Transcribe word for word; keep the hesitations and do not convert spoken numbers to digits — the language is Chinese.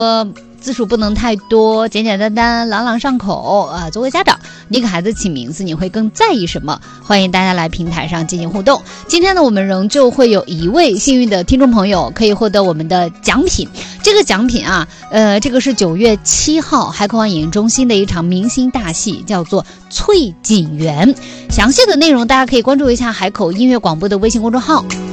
呃，字数不能太多，简简单单，朗朗上口啊、呃。作为家长，你给孩子起名字，你会更在意什么？欢迎大家来平台上进行互动。今天呢，我们仍旧会有一位幸运的听众朋友可以获得我们的奖品。这个奖品啊，呃，这个是九月七号海口湾影音中心的一场明星大戏，叫做《翠锦园》。详细的内容大家可以关注一下海口音乐广播的微信公众号。